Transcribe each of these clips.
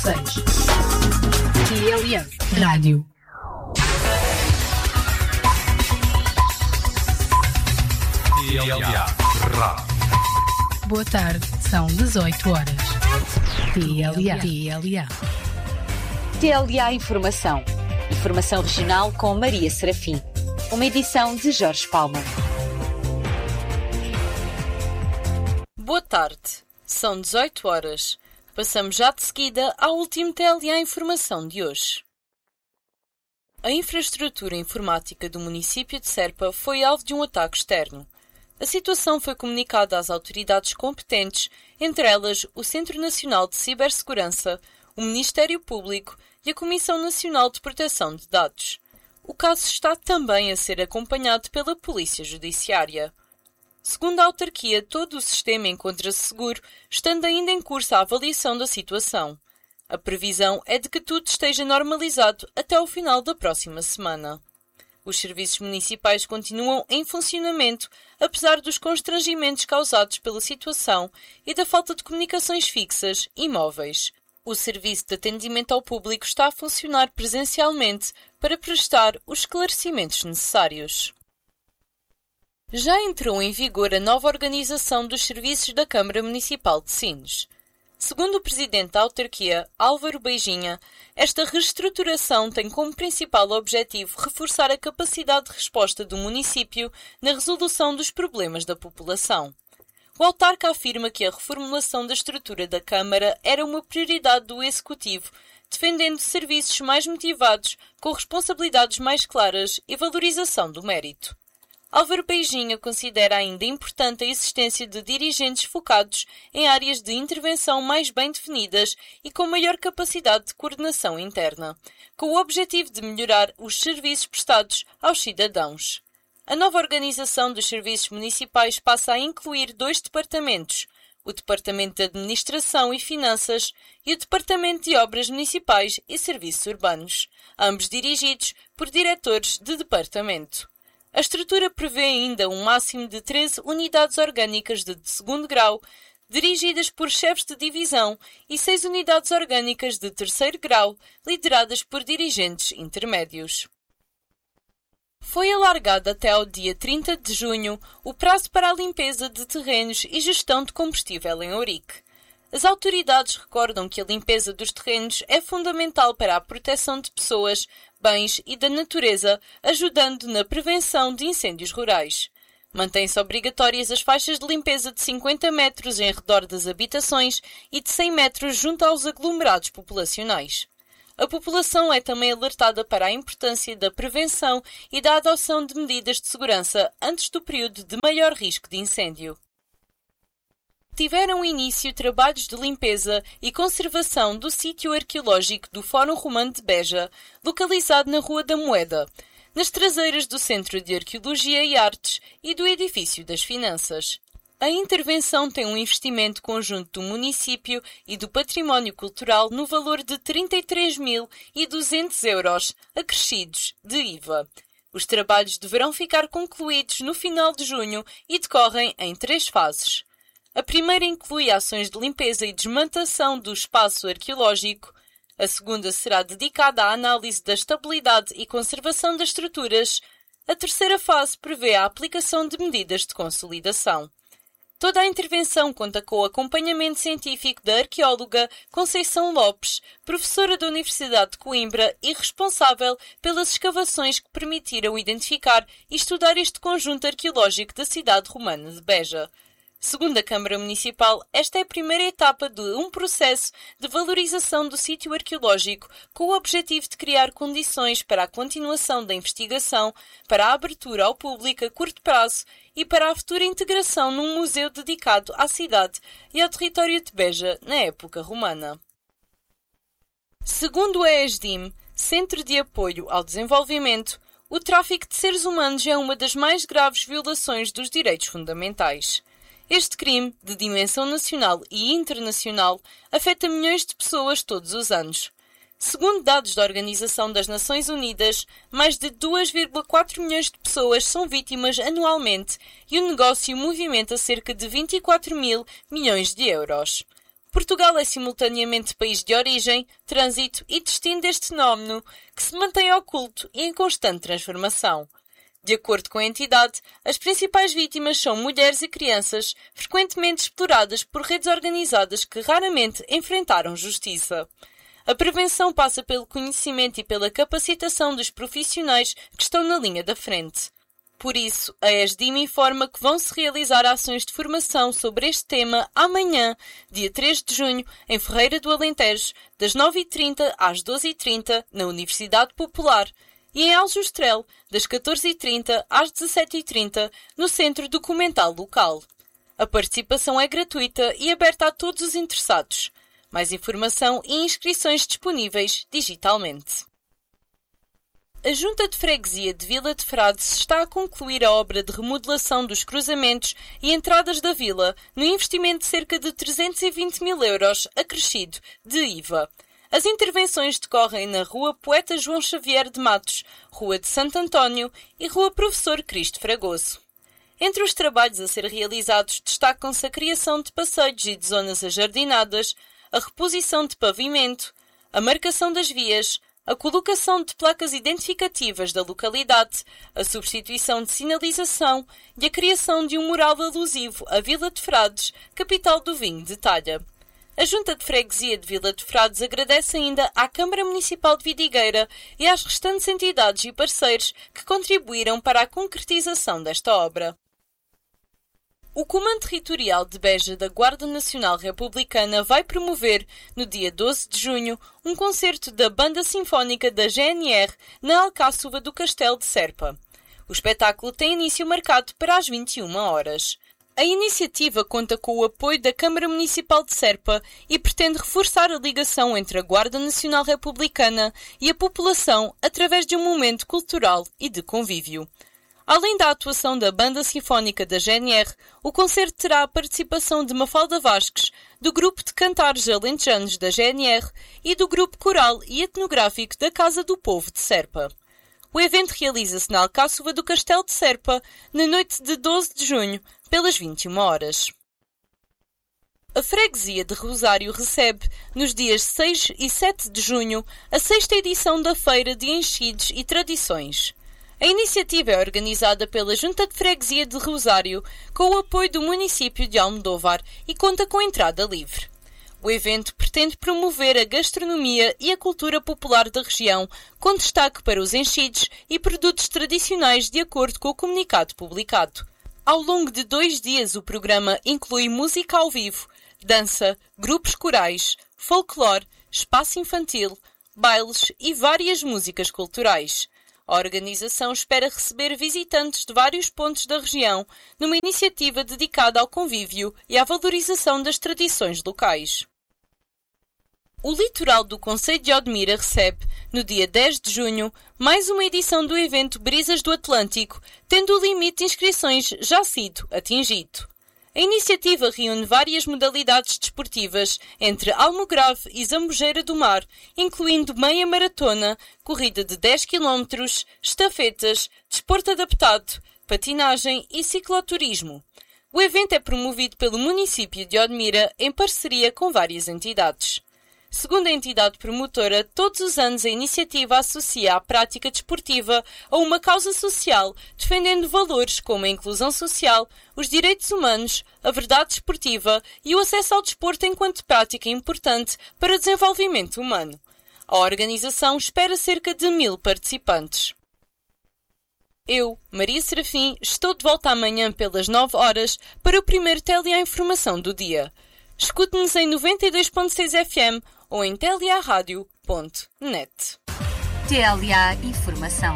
6. TLM Rádio. TLA Rádio. Boa tarde, são 18 horas. TLA. TLA Informação. Informação regional com Maria Serafim. Uma edição de Jorge Palma. Boa tarde, são 18 horas. Passamos já de seguida ao último TLA Informação de hoje. A infraestrutura informática do município de Serpa foi alvo de um ataque externo. A situação foi comunicada às autoridades competentes, entre elas o Centro Nacional de Cibersegurança, o Ministério Público e a Comissão Nacional de Proteção de Dados. O caso está também a ser acompanhado pela Polícia Judiciária. Segundo a autarquia, todo o sistema encontra-se seguro, estando ainda em curso a avaliação da situação. A previsão é de que tudo esteja normalizado até ao final da próxima semana. Os serviços municipais continuam em funcionamento, apesar dos constrangimentos causados pela situação e da falta de comunicações fixas e móveis. O serviço de atendimento ao público está a funcionar presencialmente para prestar os esclarecimentos necessários. Já entrou em vigor a nova organização dos serviços da Câmara Municipal de Sines. Segundo o presidente da autarquia, Álvaro Beijinha, esta reestruturação tem como principal objetivo reforçar a capacidade de resposta do município na resolução dos problemas da população. O autarca afirma que a reformulação da estrutura da Câmara era uma prioridade do Executivo, defendendo serviços mais motivados, com responsabilidades mais claras e valorização do mérito. Álvaro Beijinha considera ainda importante a existência de dirigentes focados em áreas de intervenção mais bem definidas e com maior capacidade de coordenação interna, com o objetivo de melhorar os serviços prestados aos cidadãos. A nova organização dos serviços municipais passa a incluir 2 departamentos, o Departamento de Administração e Finanças e o Departamento de Obras Municipais e Serviços Urbanos, ambos dirigidos por diretores de departamento. A estrutura prevê ainda um máximo de 13 unidades orgânicas de segundo grau, dirigidas por chefes de divisão, e 6 unidades orgânicas de terceiro grau, lideradas por dirigentes intermédios. Foi alargado até ao dia 30 de junho o prazo para a limpeza de terrenos e gestão de combustível em Ourique. As autoridades recordam que a limpeza dos terrenos é fundamental para a proteção de pessoas, bens e da natureza, ajudando na prevenção de incêndios rurais. Mantém-se obrigatórias as faixas de limpeza de 50 metros em redor das habitações e de 100 metros junto aos aglomerados populacionais. A população é também alertada para a importância da prevenção e da adoção de medidas de segurança antes do período de maior risco de incêndio. Tiveram início trabalhos de limpeza e conservação do sítio arqueológico do Fórum Romano de Beja, localizado na Rua da Moeda, nas traseiras do Centro de Arqueologia e Artes e do Edifício das Finanças. A intervenção tem um investimento conjunto do município e do património cultural no valor de 33.200 euros, acrescidos de IVA. Os trabalhos deverão ficar concluídos no final de junho e decorrem em 3 fases. A primeira inclui ações de limpeza e desmatação do espaço arqueológico. A segunda será dedicada à análise da estabilidade e conservação das estruturas. A terceira fase prevê a aplicação de medidas de consolidação. Toda a intervenção conta com o acompanhamento científico da arqueóloga Conceição Lopes, professora da Universidade de Coimbra e responsável pelas escavações que permitiram identificar e estudar este conjunto arqueológico da cidade romana de Beja. Segundo a Câmara Municipal, esta é a primeira etapa de um processo de valorização do sítio arqueológico com o objetivo de criar condições para a continuação da investigação, para a abertura ao público a curto prazo e para a futura integração num museu dedicado à cidade e ao território de Beja na época romana. Segundo o ESDIM, Centro de Apoio ao Desenvolvimento, o tráfico de seres humanos é uma das mais graves violações dos direitos fundamentais. Este crime, de dimensão nacional e internacional, afeta milhões de pessoas todos os anos. Segundo dados da Organização das Nações Unidas, mais de 2,4 milhões de pessoas são vítimas anualmente e o negócio movimenta cerca de 24 mil milhões de euros. Portugal é simultaneamente país de origem, trânsito e destino deste fenómeno, que se mantém oculto e em constante transformação. De acordo com a entidade, as principais vítimas são mulheres e crianças, frequentemente exploradas por redes organizadas que raramente enfrentaram justiça. A prevenção passa pelo conhecimento e pela capacitação dos profissionais que estão na linha da frente. Por isso, a ESDIM informa que vão-se realizar ações de formação sobre este tema amanhã, dia 3 de junho, em Ferreira do Alentejo, das 9h30 às 12h30, na Universidade Popular, e em Aljustrel, das 14h30 às 17h30, no Centro Documental Local. A participação é gratuita e aberta a todos os interessados. Mais informação e inscrições disponíveis digitalmente. A Junta de Freguesia de Vila de Frades está a concluir a obra de remodelação dos cruzamentos e entradas da vila, no investimento de cerca de 320 mil euros, acrescido de IVA. As intervenções decorrem na Rua Poeta João Xavier de Matos, Rua de Santo António e Rua Professor Cristo Fragoso. Entre os trabalhos a ser realizados destacam-se a criação de passeios e de zonas ajardinadas, a reposição de pavimento, a marcação das vias, a colocação de placas identificativas da localidade, a substituição de sinalização e a criação de um mural alusivo à Vila de Frades, capital do vinho de talha. A Junta de Freguesia de Vila de Frades agradece ainda à Câmara Municipal de Vidigueira e às restantes entidades e parceiros que contribuíram para a concretização desta obra. O Comando Territorial de Beja da Guarda Nacional Republicana vai promover, no dia 12 de junho, um concerto da Banda Sinfónica da GNR na Alcáçova do Castelo de Serpa. O espetáculo tem início marcado para as 21 horas. A iniciativa conta com o apoio da Câmara Municipal de Serpa e pretende reforçar a ligação entre a Guarda Nacional Republicana e a população através de um momento cultural e de convívio. Além da atuação da Banda Sinfónica da GNR, o concerto terá a participação de Mafalda Vasques, do Grupo de Cantares Alentejanos da GNR e do Grupo Coral e Etnográfico da Casa do Povo de Serpa. O evento realiza-se na Alcáçova do Castelo de Serpa, na noite de 12 de junho, pelas 21 horas. A Freguesia de Rosário recebe, nos dias 6 e 7 de junho, a 6ª edição da Feira de Enchidos e Tradições. A iniciativa é organizada pela Junta de Freguesia de Rosário, com o apoio do município de Almodóvar e conta com entrada livre. O evento pretende promover a gastronomia e a cultura popular da região, com destaque para os enchidos e produtos tradicionais de acordo com o comunicado publicado. Ao longo de 2 dias, o programa inclui música ao vivo, dança, grupos corais, folclore, espaço infantil, bailes e várias músicas culturais. A organização espera receber visitantes de vários pontos da região, numa iniciativa dedicada ao convívio e à valorização das tradições locais. O litoral do concelho de Odmira recebe, no dia 10 de junho, mais uma edição do evento Brisas do Atlântico, tendo o limite de inscrições já sido atingido. A iniciativa reúne várias modalidades desportivas, entre Almograve e Zambujeira do Mar, incluindo meia maratona, corrida de 10 km, estafetas, desporto adaptado, patinagem e cicloturismo. O evento é promovido pelo município de Odmira em parceria com várias entidades. Segundo a entidade promotora, todos os anos a iniciativa associa a prática desportiva a uma causa social, defendendo valores como a inclusão social, os direitos humanos, a verdade desportiva e o acesso ao desporto enquanto prática importante para o desenvolvimento humano. A organização espera cerca de 1000 participantes. Eu, Maria Serafim, estou de volta amanhã pelas 9 horas para o primeiro Teleinformação do dia. Escute-nos em 92.6 FM ou em telearadio.net. TLA Informação.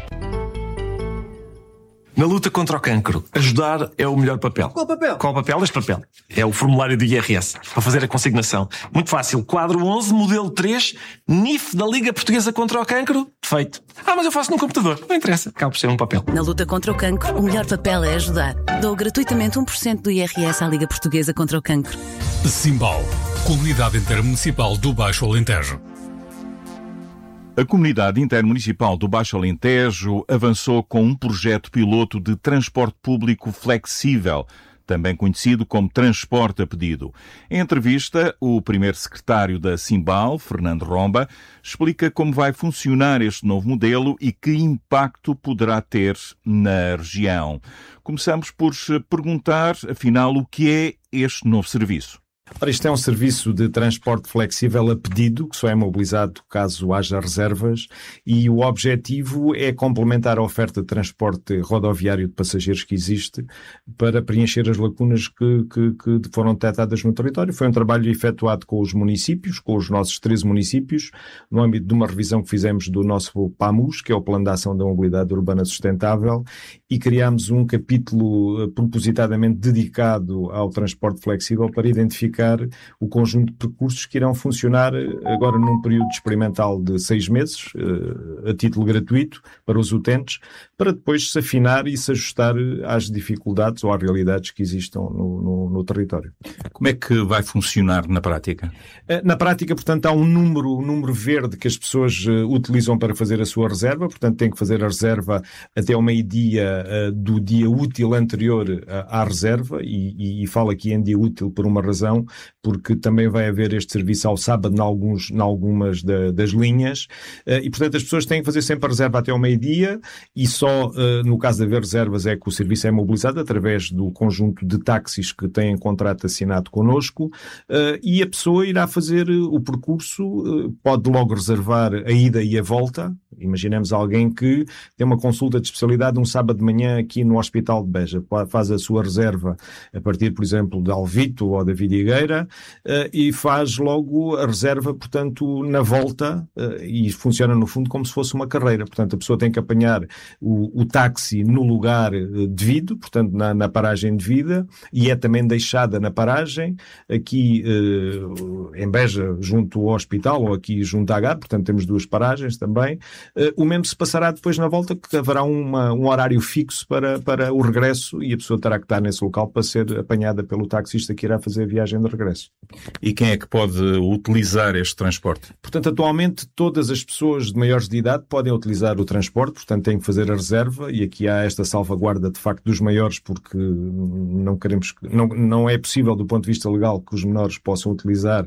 Na luta contra o cancro, ajudar é o melhor papel. Qual papel? Qual papel? Este papel. É o formulário do IRS, para fazer a consignação. Muito fácil. Quadro 11, modelo 3, NIF da Liga Portuguesa contra o Cancro. Feito. Mas eu faço num computador. Não interessa. Acaba por ser um papel. Na luta contra o cancro, o melhor papel é ajudar. Dou gratuitamente 1% do IRS à Liga Portuguesa contra o Cancro. Simbal, Comunidade Intermunicipal do Baixo Alentejo. A Comunidade Intermunicipal do Baixo Alentejo avançou com um projeto piloto de transporte público flexível, também conhecido como transporte a pedido. Em entrevista, o primeiro secretário da Simbal, Fernando Romba, explica como vai funcionar este novo modelo e que impacto poderá ter na região. Começamos por perguntar, afinal, o que é este novo serviço? Ora, isto é um serviço de transporte flexível a pedido, que só é mobilizado caso haja reservas, e o objetivo é complementar a oferta de transporte rodoviário de passageiros que existe para preencher as lacunas que foram detectadas no território. Foi um trabalho efetuado com os municípios, com os nossos 13 municípios, no âmbito de uma revisão que fizemos do nosso PAMUS, que é o Plano de Ação da Mobilidade Urbana Sustentável, e criámos um capítulo propositadamente dedicado ao transporte flexível para identificar o conjunto de percursos que irão funcionar agora num período experimental de 6 meses, a título gratuito, para os utentes, para depois se afinar e se ajustar às dificuldades ou às realidades que existam no território. Como é que vai funcionar na prática? Na prática, portanto, há um número verde que as pessoas utilizam para fazer a sua reserva, portanto, tem que fazer a reserva até ao meio-dia do dia útil anterior à reserva, e falo aqui em dia útil por uma razão, porque também vai haver este serviço ao sábado em algumas das linhas, e portanto as pessoas têm que fazer sempre a reserva até ao meio-dia, e só no caso de haver reservas é que o serviço é mobilizado através do conjunto de táxis que têm contrato assinado connosco, e a pessoa irá fazer o percurso, pode logo reservar a ida e a volta. Imaginemos alguém que tem uma consulta de especialidade um sábado de manhã aqui no Hospital de Beja, faz a sua reserva a partir, por exemplo, de Alvito ou da Vidigueira, e faz logo a reserva, portanto, na volta, e funciona no fundo como se fosse uma carreira. Portanto, a pessoa tem que apanhar o táxi no lugar devido, portanto, na paragem devida, e é também deixada na paragem, aqui em Beja, junto ao hospital, ou aqui junto à Agá, portanto, temos 2 paragens também. O mesmo se passará depois na volta, que haverá um horário fixo para o regresso, e a pessoa terá que estar nesse local para ser apanhada pelo taxista que irá fazer a viagem de regresso. E quem é que pode utilizar este transporte? Portanto, atualmente todas as pessoas de maiores de idade podem utilizar o transporte, portanto têm que fazer a reserva, e aqui há esta salvaguarda de facto dos maiores, porque não é possível do ponto de vista legal que os menores possam utilizar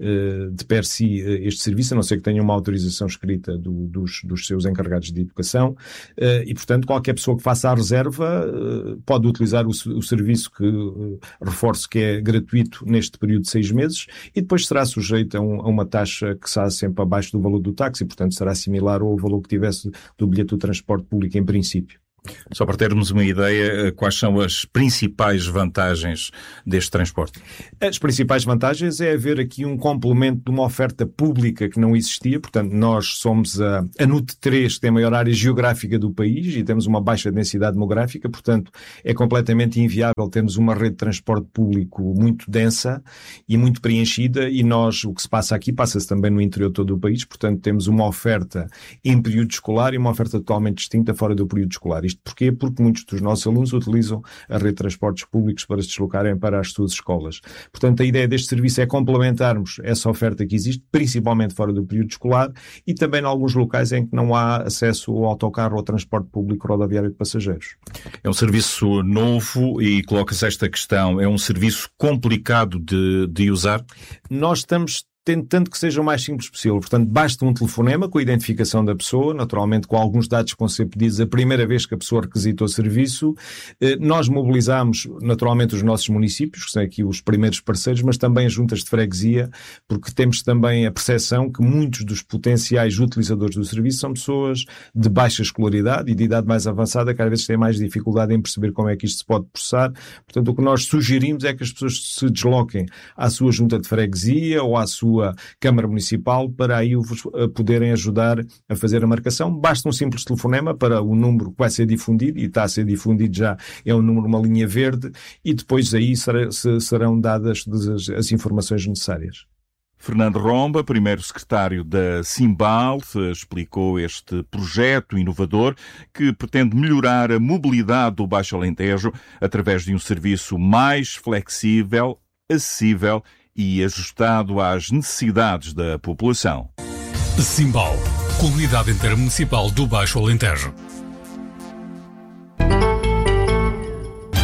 de per si este serviço, a não ser que tenham uma autorização escrita dos seus encarregados de educação, e portanto qualquer pessoa que faça a reserva pode utilizar o serviço, que reforço que é gratuito neste período de 6 meses, e depois será sujeito a uma taxa que será sempre abaixo do valor do táxi, portanto será similar ao valor que tivesse do bilhete do transporte público em princípio. Só para termos uma ideia, quais são as principais vantagens deste transporte? As principais vantagens é haver aqui um complemento de uma oferta pública que não existia. Portanto, nós somos a NUT 3, que tem a maior área geográfica do país, e temos uma baixa densidade demográfica, portanto é completamente inviável termos uma rede de transporte público muito densa e muito preenchida, e nós, o que se passa aqui, passa-se também no interior de todo o país. Portanto, temos uma oferta em período escolar e uma oferta totalmente distinta fora do período escolar. Porquê? Porque muitos dos nossos alunos utilizam a rede de transportes públicos para se deslocarem para as suas escolas. Portanto, a ideia deste serviço é complementarmos essa oferta que existe, principalmente fora do período escolar, e também em alguns locais em que não há acesso ao autocarro ou ao transporte público rodoviário de passageiros. É um serviço novo e coloca-se esta questão. É um serviço complicado de usar? Nós estamos tentando que seja o mais simples possível. Portanto, basta um telefonema com a identificação da pessoa, naturalmente com alguns dados que vão ser pedidos a primeira vez que a pessoa requisita o serviço. Nós mobilizamos, naturalmente, os nossos municípios, que são aqui os primeiros parceiros, mas também as juntas de freguesia, porque temos também a percepção que muitos dos potenciais utilizadores do serviço são pessoas de baixa escolaridade e de idade mais avançada, que às vezes têm mais dificuldade em perceber como é que isto se pode processar. Portanto, o que nós sugerimos é que as pessoas se desloquem à sua junta de freguesia ou à sua Câmara Municipal para aí poderem ajudar a fazer a marcação. Basta um simples telefonema para o número que vai ser difundido, e está a ser difundido já, é um número, uma linha verde, e depois aí serão dadas as informações necessárias. Fernando Romba, primeiro secretário da Simbal, explicou este projeto inovador que pretende melhorar a mobilidade do Baixo Alentejo através de um serviço mais flexível, acessível e ajustado às necessidades da população. Simbal, Comunidade Intermunicipal do Baixo Alentejo.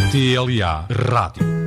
TLA Rádio.